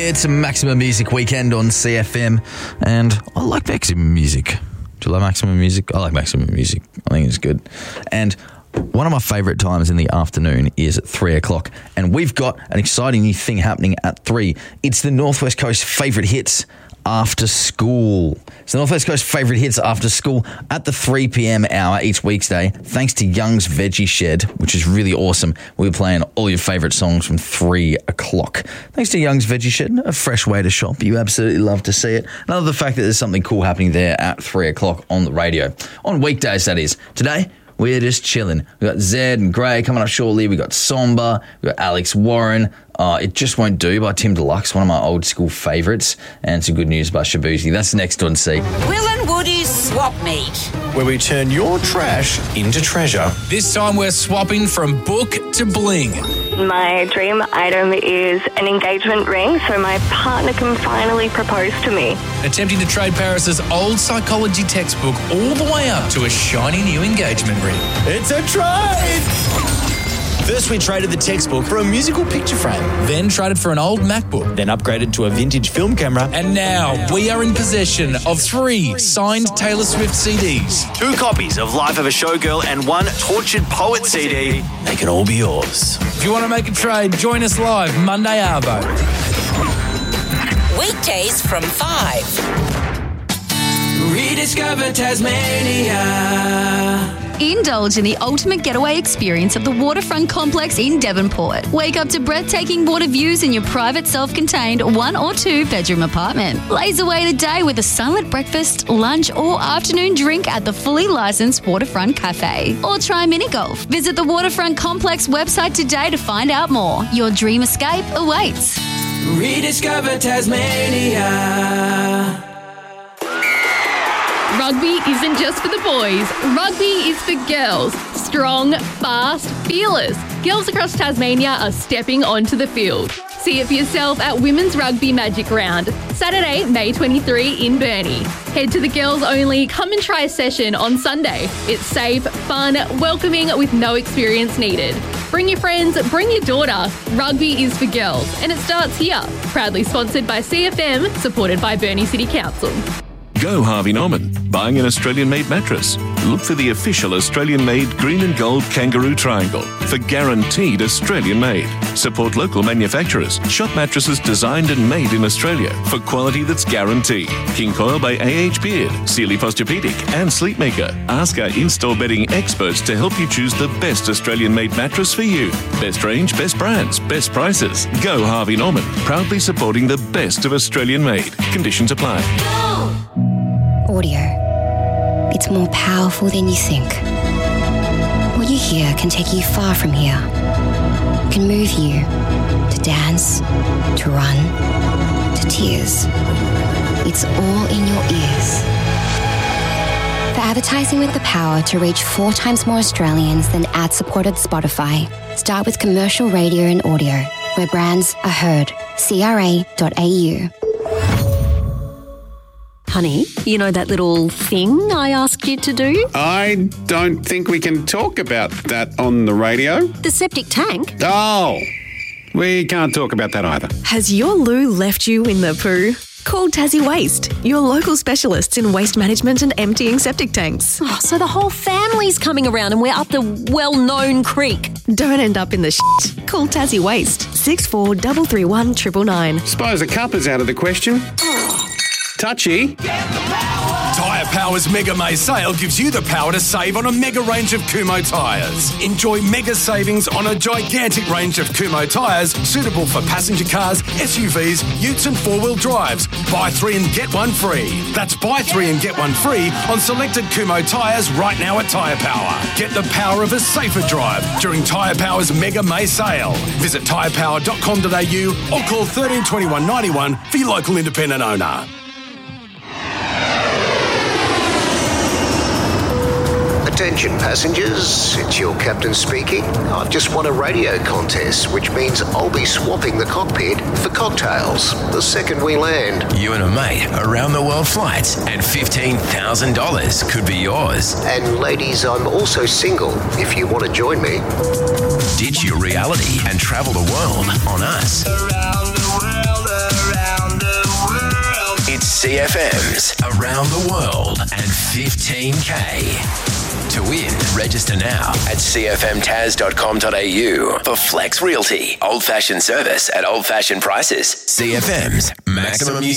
It's a Maximum Music weekend on CFM, and I like Maximum Music. Do you like Maximum Music? I like Maximum Music. I think it's good. And one of my favourite times in the afternoon is at 3 o'clock, and we've got an exciting new thing happening at 3. It's the Northwest Coast Favourite Hits After School. It's the Northwest Coast Favourite Hits After School at the 3 p.m. hour each weekday, thanks to Young's Veggie Shed, which is really awesome. We're playing all your favourite songs from 3 o'clock. Thanks to Young's Veggie Shed, a fresh way to shop. You absolutely love to see it. I love the fact that there's something cool happening there at 3 o'clock on the radio. On weekdays, that is. Today, we're just chilling. We've got Zed and Gray coming up shortly. We've got Somber. We've got Alex Warren. It Just Won't Do by Tim Deluxe, one of my old school favourites. And some good news by Shabuzi. That's next on C. Will and Woody's Swap Meet, where we turn your trash into treasure. This time we're swapping from book to bling. My dream item is an engagement ring so my partner can finally propose to me. Attempting to trade Paris's old psychology textbook all the way up to a shiny new engagement ring. It's a trade! First, we traded the textbook for a musical picture frame. Then traded for an old MacBook. Then upgraded to a vintage film camera. And now we are in possession of 3 signed Taylor Swift CDs. 2 copies of Life of a Showgirl and 1 Tortured Poet CD. They can all be yours. If you want to make a trade, join us live Monday Arvo. weekdays from 5. Rediscover Tasmania. Indulge in the ultimate getaway experience of the Waterfront Complex in Devonport. Wake up to breathtaking water views in your private self-contained 1 or 2 bedroom apartment. Blaze away the day with a silent breakfast, lunch or afternoon drink at the fully licensed Waterfront Cafe. Or try mini golf. Visit the Waterfront Complex website today to find out more. Your dream escape awaits. Rediscover Tasmania. Rugby isn't just for the boys. Rugby is for girls. Strong, fast, fearless. Girls across Tasmania are stepping onto the field. See it for yourself at Women's Rugby Magic Round, Saturday, May 23 in Burnie. Head to the girls only Come and Try session on Sunday. It's safe, fun, welcoming with no experience needed. Bring your friends, bring your daughter. Rugby is for girls and it starts here. Proudly sponsored by CFM, supported by Burnie City Council. Go Harvey Norman. Buying an Australian-made mattress? Look for the official Australian-made green and gold kangaroo triangle for guaranteed Australian-made. Support local manufacturers. Shop mattresses designed and made in Australia for quality that's guaranteed. King Coil by A.H. Beard, Sealy Posturepedic and Sleepmaker. Ask our in-store bedding experts to help you choose the best Australian-made mattress for you. Best range, best brands, best prices. Go Harvey Norman. Proudly supporting the best of Australian-made. Conditions apply. Audio. It's more powerful than you think. What you hear can take you far from here. It can move you to dance, to run, to tears. It's all in your ears. For advertising with the power to reach 4 times more Australians than ad-supported Spotify, start with commercial radio and audio, where brands are heard. CRA.au. Honey, you know that little thing I asked you to do? I don't think we can talk about that on the radio. The septic tank? Oh, we can't talk about that either. Has your loo left you in the poo? Call Tassie Waste, your local specialists in waste management and emptying septic tanks. Oh, so the whole family's coming around and we're up the well-known creek. Don't end up in the shit. Call Tassie Waste, 6433 999. Suppose a cup is out of the question. Touchy. Tyre Power's Mega May sale gives you the power to save on a mega range of Kumho tyres. Enjoy mega savings on a gigantic range of Kumho tyres suitable for passenger cars, SUVs, utes and 4-wheel drives. Buy 3 and get 1 free. That's buy 3 and get 1 free on selected Kumho tyres right now at Tyre Power. Get the power of a safer drive during Tyre Power's Mega May sale. Visit tyrepower.com.au or call 13 21 91 for your local independent owner. Attention passengers, it's your captain speaking. I've just won a radio contest, which means I'll be swapping the cockpit for cocktails the second we land. You and a mate, around the world flights, and $15,000 could be yours. And ladies, I'm also single, if you want to join me. Ditch your reality and travel the world on us. Around the world, around CFM's Around the World and 15K. To win, register now at cfmtaz.com.au for Flex Realty. Old-fashioned service at old-fashioned prices. CFM's maximum